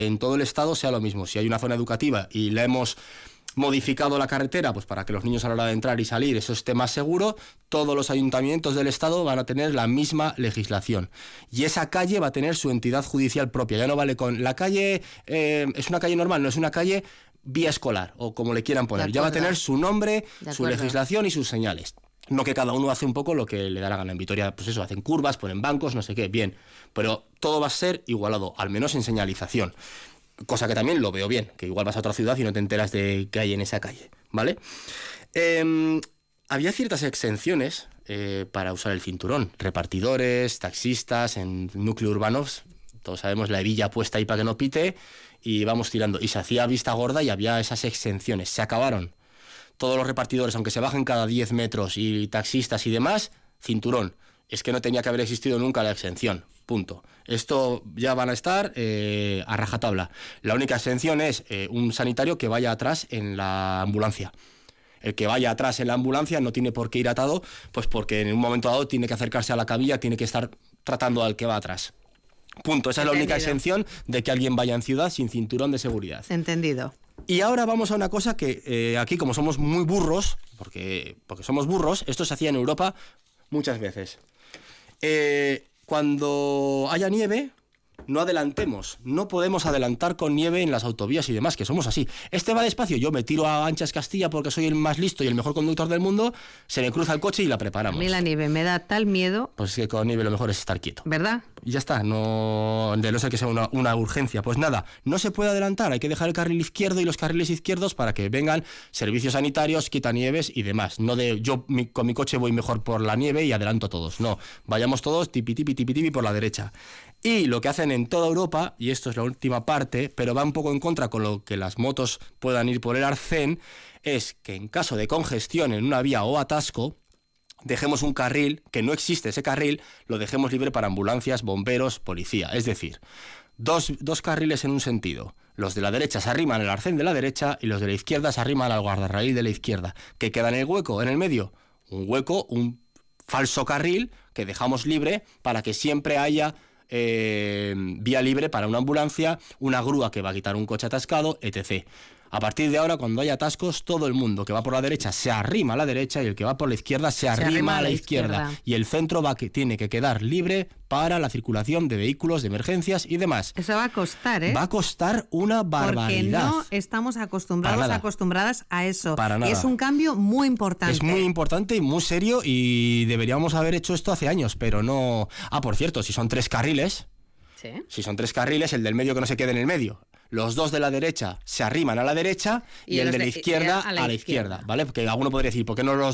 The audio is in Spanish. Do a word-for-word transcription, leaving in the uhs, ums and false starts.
en todo el estado sea lo mismo. Si hay una zona educativa y la hemos modificado la carretera pues para que los niños a la hora de entrar y salir eso esté más seguro, todos los ayuntamientos del estado van a tener la misma legislación y esa calle va a tener su entidad judicial propia. Ya no vale con la calle, eh, es una calle normal, no es una calle vía escolar o como le quieran poner, ya va a tener su nombre, su legislación y sus señales. No que cada uno hace un poco lo que le da la gana. En Vitoria, pues eso, hacen curvas, ponen bancos, no sé qué, bien, pero todo va a ser igualado, al menos en señalización. Cosa que también lo veo bien, que igual vas a otra ciudad y no te enteras de qué hay en esa calle, ¿vale? Eh, había ciertas exenciones eh, para usar el cinturón. Repartidores, taxistas, en núcleos urbanos, todos sabemos la hebilla puesta ahí para que no pite, y vamos tirando. Y se hacía vista gorda y había esas exenciones. Se acabaron. Todos los repartidores, aunque se bajen cada diez metros, y taxistas y demás, cinturón. Es que no tenía que haber existido nunca la exención. Punto. Esto ya van a estar eh, a rajatabla. La única exención es eh, un sanitario que vaya atrás en la ambulancia. El que vaya atrás en la ambulancia no tiene por qué ir atado, pues porque en un momento dado tiene que acercarse a la camilla, tiene que estar tratando al que va atrás. Punto. Esa Entendido. Es la única exención de que alguien vaya en ciudad sin cinturón de seguridad. Entendido. Y ahora vamos a una cosa que eh, aquí, como somos muy burros, porque, porque somos burros, esto se hacía en Europa muchas veces. Eh... Cuando haya nieve, no adelantemos. No podemos adelantar con nieve en las autovías y demás, que somos así. Este va despacio, yo me tiro a anchas Castilla porque soy el más listo y el mejor conductor del mundo, se me cruza el coche y la preparamos. A mí la nieve me da tal miedo. Pues es que con nieve lo mejor es estar quieto. ¿Verdad? Y ya está, no, de no ser que sea una, una urgencia. Pues nada, no se puede adelantar, hay que dejar el carril izquierdo y los carriles izquierdos para que vengan servicios sanitarios, quitanieves y demás. No de yo mi, con mi coche voy mejor por la nieve y adelanto todos. No, vayamos todos tipi tipi tipi tipi por la derecha. Y lo que hacen en toda Europa, y esto es la última parte, pero va un poco en contra con lo que las motos puedan ir por el arcén, es que en caso de congestión en una vía o atasco, dejemos un carril, que no existe ese carril, lo dejemos libre para ambulancias, bomberos, policía. Es decir, dos, dos carriles en un sentido. Los de la derecha se arriman al arcén de la derecha y los de la izquierda se arriman al guardarraíl de la izquierda. ¿Qué queda en el hueco, en el medio? Un hueco, un falso carril que dejamos libre para que siempre haya eh, vía libre para una ambulancia, una grúa que va a quitar un coche atascado, etcétera. A partir de ahora, cuando haya atascos, todo el mundo que va por la derecha se arrima a la derecha y el que va por la izquierda se, se arrima, arrima a la izquierda. izquierda. Y el centro va que tiene que quedar libre para la circulación de vehículos, de emergencias y demás. Eso va a costar, ¿eh? Va a costar una barbaridad. Porque no estamos acostumbrados, acostumbradas a eso. Para nada. Es un cambio muy importante. Es muy importante y muy serio y deberíamos haber hecho esto hace años, pero no... Ah, por cierto, si son tres carriles, ¿sí? Si son tres carriles, el del medio que no se quede en el medio. Los dos de la derecha se arriman a la derecha y, y el de la izquierda a la, a la izquierda, izquierda, ¿vale? Porque alguno podría decir, ¿por qué no los